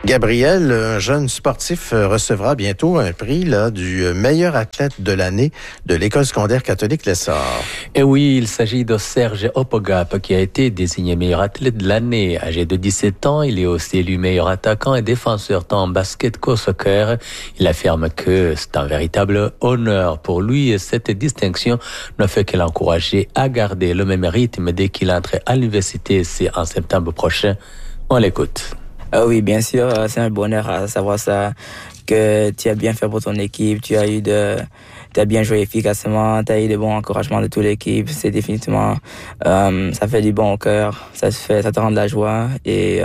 Gabriel, un jeune sportif, recevra bientôt un prix du meilleur athlète de l'année de l'École secondaire catholique Lessard. Et oui, il s'agit de Serge Opogap qui a été désigné meilleur athlète de l'année. Âgé de 17 ans, il est aussi élu meilleur attaquant et défenseur tant en basket qu'au soccer. Il affirme que c'est un véritable honneur pour lui et cette distinction ne fait que l'encourager à garder le même rythme dès qu'il entre à l'université. C'est en septembre prochain. On l'écoute. Oui, bien sûr, c'est un bonheur à savoir ça, que tu as bien fait pour ton équipe, tu as bien joué efficacement, tu as eu de bons encouragements de toute l'équipe. C'est définitivement, ça fait du bon au cœur, ça te rend de la joie et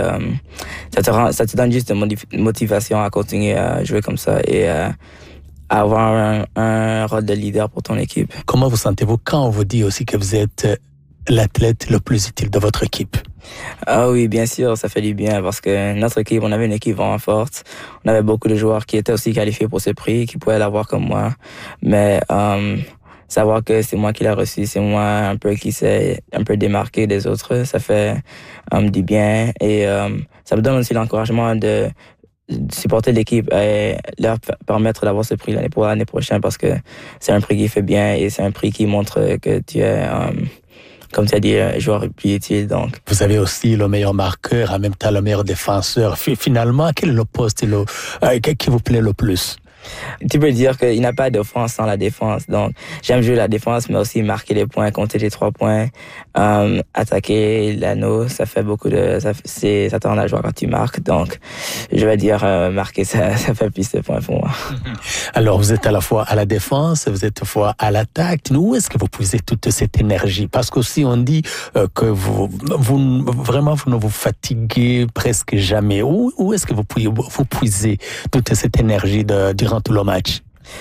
ça te donne juste de motivation à continuer à jouer comme ça et à avoir un rôle de leader pour ton équipe. Comment vous sentez-vous quand on vous dit aussi que vous êtes l'athlète le plus utile de votre équipe? Ah oui, bien sûr, ça fait du bien parce que notre équipe, on avait une équipe vraiment forte. On avait beaucoup de joueurs qui étaient aussi qualifiés pour ce prix, qui pouvaient l'avoir comme moi. Mais savoir que c'est moi qui l'ai reçu, c'est moi un peu qui s'est un peu démarqué des autres, ça fait du bien. Et ça me donne aussi l'encouragement de supporter l'équipe et leur permettre d'avoir ce prix l'année prochaine parce que c'est un prix qui fait bien et c'est un prix qui montre que tu es... comme tu as dit, joueur plus utile. Donc. Vous avez aussi le meilleur marqueur, en même temps le meilleur défenseur. Finalement, quel est le poste qui vous plaît le plus? Tu peux dire qu'il n'y a pas d'offense sans la défense. Donc, j'aime jouer la défense, mais aussi marquer les points, compter les 3 points, attaquer l'anneau. Ça fait beaucoup ça te rend la joie quand tu marques. Donc, je vais dire, marquer, ça fait plus de points pour moi. Alors, vous êtes à la fois à la défense, vous êtes à la fois à l'attaque. Où est-ce que vous puisez toute cette énergie? Parce qu'aussi, on dit que vous ne vous fatiguez presque jamais. Où est-ce que vous puisez toute cette énergie durant tout le match?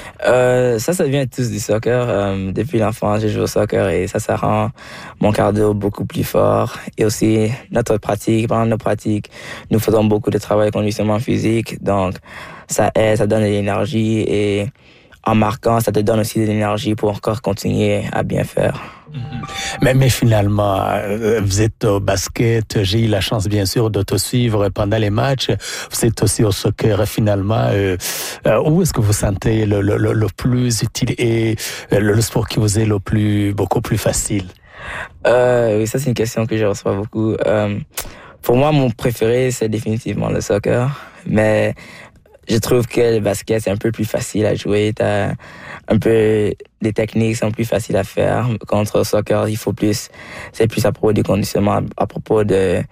Ça vient tous du soccer. Depuis l'enfance, j'ai joué au soccer et ça rend mon cardio beaucoup plus fort. Et aussi, pendant nos pratiques, nous faisons beaucoup de travail conditionnement physique. Donc, ça aide, ça donne de l'énergie et en marquant, ça te donne aussi de l'énergie pour encore continuer à bien faire. Mais finalement, vous êtes au basket, j'ai eu la chance bien sûr de te suivre pendant les matchs, vous êtes aussi au soccer finalement. Où est-ce que vous sentez le plus utile et le sport qui vous est beaucoup plus facile? Oui, ça c'est une question que je reçois beaucoup. Pour moi, mon préféré, c'est définitivement le soccer, mais je trouve que le basket, c'est un peu plus facile à jouer. T'as un peu des techniques sont plus faciles à faire. Contre le soccer, c'est plus à propos du conditionnement, à propos de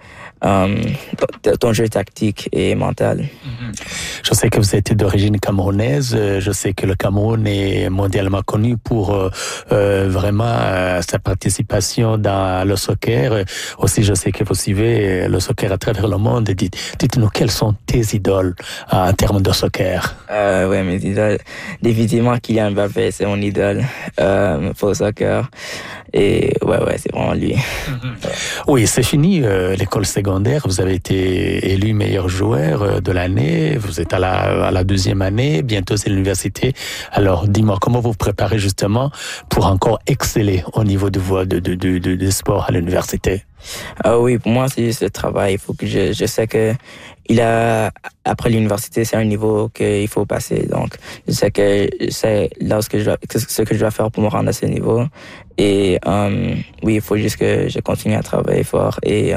ton jeu tactique et mental. Je sais que vous êtes d'origine camerounaise. Je sais que le Cameroun est mondialement connu pour vraiment sa participation dans le soccer. Aussi, je sais que vous suivez le soccer à travers le monde. Dites-nous, quelles sont tes idoles en termes de soccer? Ouais, mes idoles. Définitivement, Kylian Mbappé, c'est mon idole pour le soccer. Et ouais, c'est vraiment lui. Oui, c'est fini l'école secondaire. Vous avez été élu meilleur joueur de l'année. Vous êtes à la 2e année. Bientôt, c'est l'université. Alors, dis-moi, comment vous vous préparez justement pour encore exceller au niveau du sport à l'université? Oui, pour moi, c'est juste le travail. Il faut que je sais que après l'université, c'est un niveau qu'il faut passer. Donc, je sais que c'est ce que je dois faire pour me rendre à ce niveau. Et oui, il faut juste que je continue à travailler fort et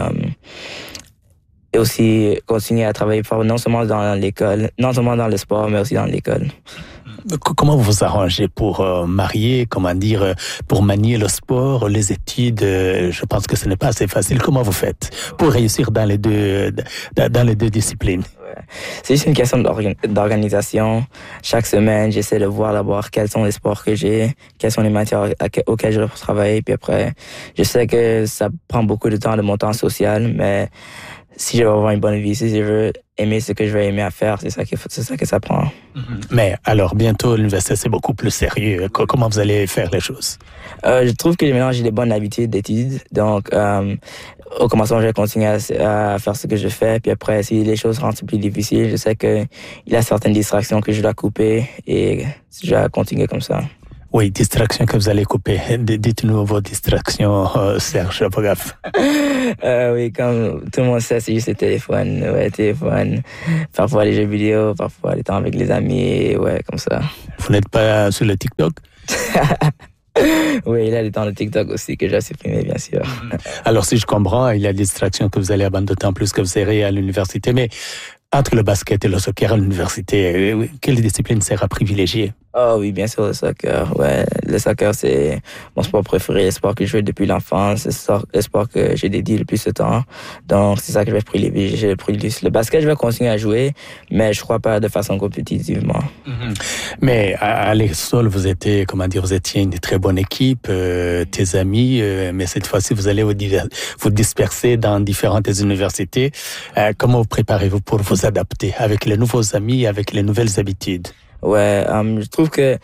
aussi continuer à travailler fort, non seulement dans l'école, non seulement dans le sport, mais aussi dans l'école. Comment vous vous arrangez pour pour manier le sport, les études? Je pense que ce n'est pas assez facile. Comment vous faites pour réussir dans les deux disciplines? C'est juste une question d'organisation. Chaque semaine, j'essaie de voir d'abord quels sont les sports que j'ai, quelles sont les matières auxquelles je dois travailler. Puis après, je sais que ça prend beaucoup de temps de mon temps social, mais si je veux avoir une bonne vie, si je veux aimer ce que je vais aimer à faire, c'est ça que ça prend. Mais alors, bientôt, l'université, c'est beaucoup plus sérieux. Comment vous allez faire les choses? Je trouve que maintenant, j'ai des bonnes habitudes d'études. Donc, au commencement, je vais continuer à faire ce que je fais. Puis après, si les choses rendent plus difficiles, je sais qu'il y a certaines distractions que je dois couper et je dois continuer comme ça. Oui, distractions que vous allez couper. Dites-nous vos distractions, Serge Opogap. Oui, comme tout le monde sait, c'est juste le téléphone. Ouais, téléphone. Parfois les jeux vidéo, parfois les temps avec les amis, ouais, comme ça. Vous n'êtes pas sur le TikTok? Oui, il y a les temps de TikTok aussi que j'ai supprimé, bien sûr. Alors, si je comprends, il y a des distractions que vous allez abandonner en plus que vous irez à l'université. Mais entre le basket et le soccer à l'université, quelle discipline sera privilégiée? Oh oui, bien sûr, le soccer. Ouais, le soccer, c'est mon sport préféré, le sport que je joue depuis l'enfance, le sport que j'ai dédié le plus de temps. Donc, c'est ça que je vais privilégier. Le basket, je vais continuer à jouer, mais je crois pas de façon compétitivement. Mais à l'école, vous étiez une très bonne équipe, tes amis, mais cette fois-ci, vous allez vous disperser dans différentes universités. Comment vous préparez-vous pour vous adapter avec les nouveaux amis, avec les nouvelles habitudes? Ouais, je trouve que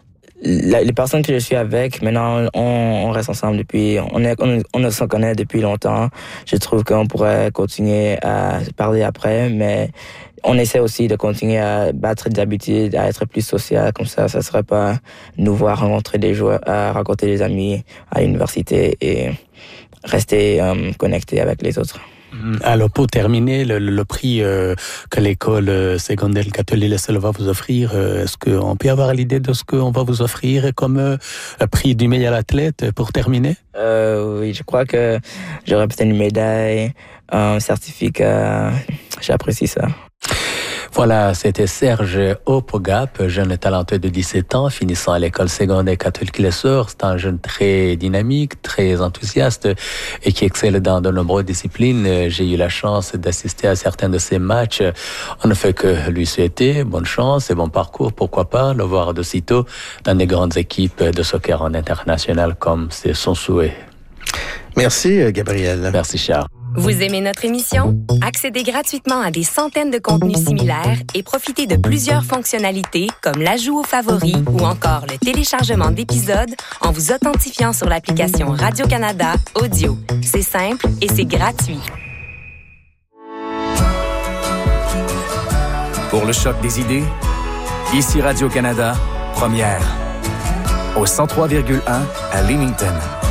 les personnes que je suis avec, maintenant, on reste ensemble depuis, on se connaît depuis longtemps. Je trouve qu'on pourrait continuer à parler après, mais on essaie aussi de continuer à battre des habitudes, à être plus social, comme ça serait pas nouveau à rencontrer des joueurs, à rencontrer des amis à l'université et rester connecté avec les autres. Alors, pour terminer, le prix que l'école secondaire catholique va vous offrir, est-ce qu'on peut avoir l'idée de ce qu'on va vous offrir comme prix du meilleur athlète pour terminer? Oui, je crois que j'aurais peut-être une médaille, un certificat. J'apprécie ça. Voilà, c'était Serge Opogap, jeune talentueux de 17 ans, finissant à l'école secondaire catholique Les Sœurs. C'est un jeune très dynamique, très enthousiaste et qui excelle dans de nombreuses disciplines. J'ai eu la chance d'assister à certains de ses matchs. On ne fait que lui souhaiter bonne chance et bon parcours. Pourquoi pas le voir de sitôt dans des grandes équipes de soccer en international comme c'est son souhait. Merci, Gabriel. Merci, Charles. Vous aimez notre émission? Accédez gratuitement à des centaines de contenus similaires et profitez de plusieurs fonctionnalités comme l'ajout aux favoris ou encore le téléchargement d'épisodes en vous authentifiant sur l'application Radio-Canada Audio. C'est simple et c'est gratuit. Pour le choc des idées, ici Radio-Canada, première. Au 103,1 à Leamington.